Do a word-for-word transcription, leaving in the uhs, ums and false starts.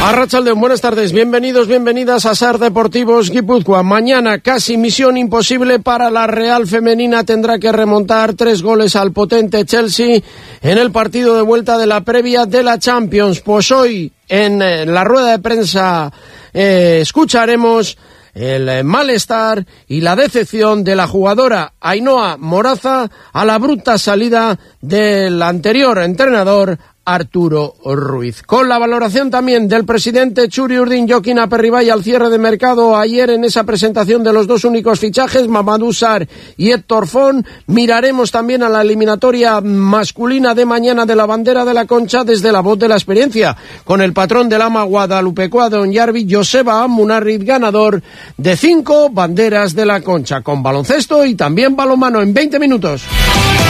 Arratsaldeon, buenas tardes, bienvenidos, bienvenidas a S A R Deportivos Guipúzcoa. Mañana casi misión imposible para la Real Femenina, tendrá que remontar tres goles al potente Chelsea en el partido de vuelta de la previa de la Champions. Pues hoy en la rueda de prensa eh, escucharemos el malestar y la decepción de la jugadora Ainhoa Moraza a la bruta salida del anterior entrenador Arturo Ruiz. Con la valoración también del presidente Txuri Urdin, Jokin Aperribay al cierre de mercado ayer en esa presentación de los dos únicos fichajes, Mamadou Sarr y Héctor Font. Miraremos también a la eliminatoria masculina de mañana de la bandera de la Concha desde la voz de la experiencia, con el patrón del ama guadalupecoa don Yarbi, Joseba Munarriz, ganador de cinco banderas de la Concha, con baloncesto y también balonmano en veinte minutos.